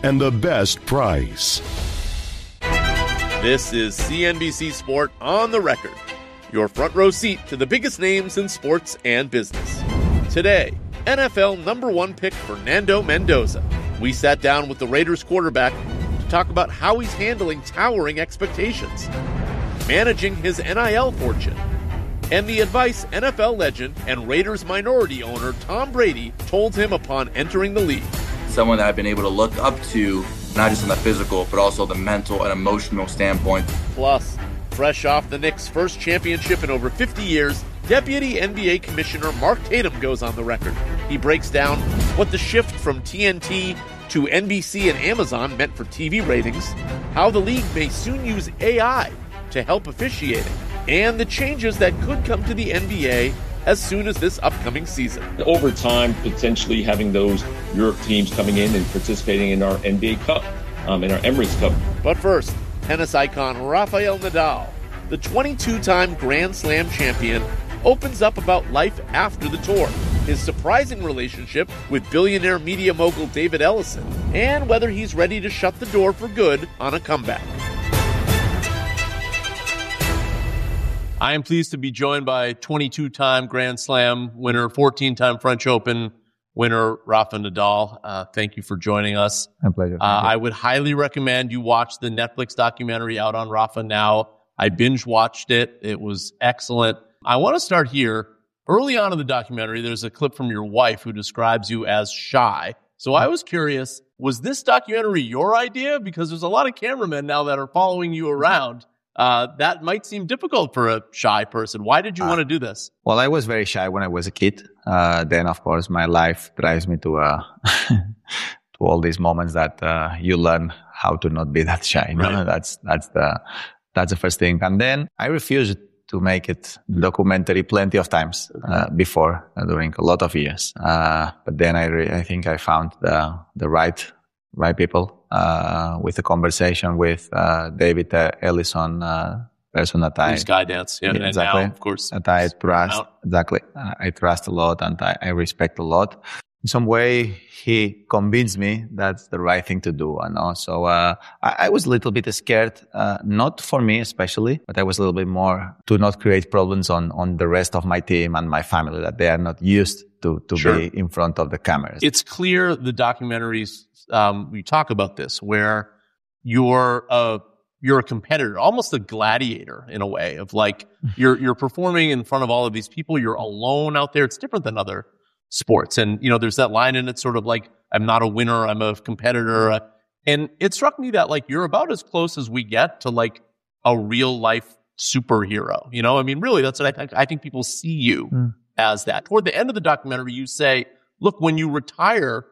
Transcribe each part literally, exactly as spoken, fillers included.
and the best price. This is C N B C Sport On the Record, your front row seat to the biggest names in sports and business. Today, N F L number one pick Fernando Mendoza. We sat down with the Raiders quarterback to talk about how he's handling towering expectations, managing his N I L fortune, and the advice N F L legend and Raiders minority owner Tom Brady told him upon entering the league. Someone that I've been able to look up to, not just on the physical, but also the mental and emotional standpoint. Plus, fresh off the Knicks' first championship in over fifty years, Deputy N B A Commissioner Mark Tatum goes on the record. He breaks down what the shift from T N T to N B C and Amazon meant for T V ratings, how the league may soon use A I to help officiating, and the changes that could come to the N B A as soon as this upcoming season. Over time, potentially having those Europe teams coming in and participating in our N B A Cup, um, in our Emirates Cup. But first, tennis icon Rafael Nadal, the twenty-two-time Grand Slam champion, opens up about life after the tour, his surprising relationship with billionaire media mogul David Ellison, and whether he's ready to shut the door for good on a comeback. I am pleased to be joined by twenty-two-time Grand Slam winner, fourteen-time French Open winner, Rafa Nadal. Uh, thank you for joining us. My pleasure. Uh, I would highly recommend you watch the Netflix documentary out on Rafa now. I binge watched it. It was excellent. I want to start here. Early on in the documentary, there's a clip from your wife who describes you as shy. So I was curious, was this documentary your idea? Because there's a lot of cameramen now that are following you around. Uh, that might seem difficult for a shy person. Why did you uh, want to do this? Well, I was very shy when I was a kid. Uh, then, of course, my life drives me to uh, to all these moments that uh, you learn how to not be that shy. You know? Right. That's that's the that's the first thing. And then I refused to make it documentary plenty of times uh, before, uh, during a lot of years. Uh, but then I re- I think I found the the right right people. Uh, with a conversation with uh, David uh, Ellison, uh, person that I... Skydance, yeah, yeah, exactly, and now, of course. That I trust, exactly. Uh, I trust a lot and I, I respect a lot. In some way, he convinced me that's the right thing to do. And also, uh, I, I was a little bit scared, uh, not for me especially, but I was a little bit more to not create problems on, on the rest of my team and my family, that they are not used to, to sure. be in front of the cameras. It's clear the documentaries, um, we talk about this, where you're a, you're a competitor, almost a gladiator in a way of like, you're, you're performing in front of all of these people. You're alone out there. It's different than other sports. And, you know, there's that line in it sort of like, I'm not a winner, I'm a competitor. Uh, and it struck me that like, you're about as close as we get to like a real life superhero. You know, I mean, really, that's what I think. I think people see you mm. as that. Toward the end of the documentary, you say, look, when you retire,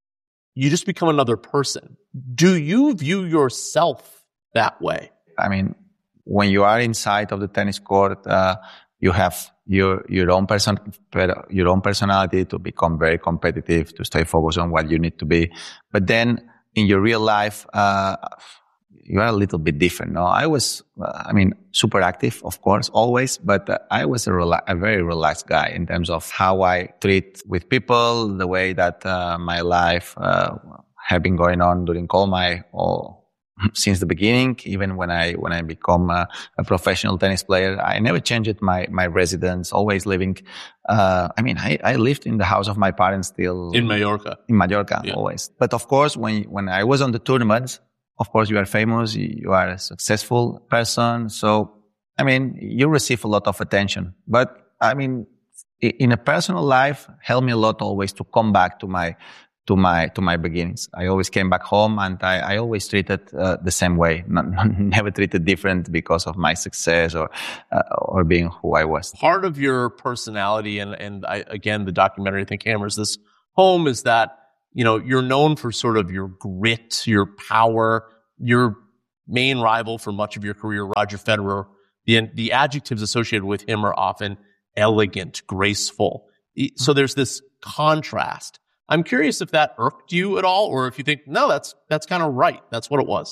you just become another person. Do you view yourself that way? I mean, when you are inside of the tennis court, uh, you have your your own person, your own personality to become very competitive, to stay focused on what you need to be. But then in your real life, uh, you are a little bit different. No, I was, uh, I mean, super active, of course, always, but uh, I was a, rela- a very relaxed guy in terms of how I treat with people, the way that uh, my life uh, have been going on during all my all. Since the beginning, even when I when I become a, a professional tennis player, I never changed my my residence. Always living. Uh, I mean, I, I lived in the house of my parents still in Mallorca. In Mallorca, yeah. always. But of course, when when I was on the tournaments, of course, you are famous. You are a successful person. So, I mean, you receive a lot of attention. But I mean, in a personal life, helped me a lot always to come back to my. to my to my beginnings. I always came back home and I, I always treated uh, the same way, not, never treated different because of my success or uh, or being who I was. Part of your personality, and, and I, again, the documentary, I think, hammers this home, is that, you know, you're known for sort of your grit, your power. Your main rival for much of your career, Roger Federer, the, the adjectives associated with him are often elegant, graceful. So there's this contrast. I'm curious if that irked you at all, or if you think, no, that's that's kind of right. That's what it was.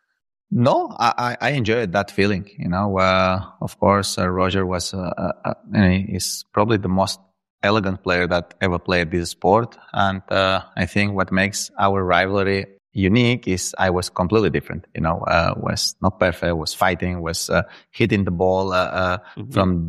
No, I, I enjoyed that feeling. You know, uh, of course, uh, Roger was uh, uh, is probably the most elegant player that ever played this sport, and uh, I think what makes our rivalry unique is I was completely different. You know, uh, was not perfect, was fighting, was uh, hitting the ball uh, uh, mm-hmm. from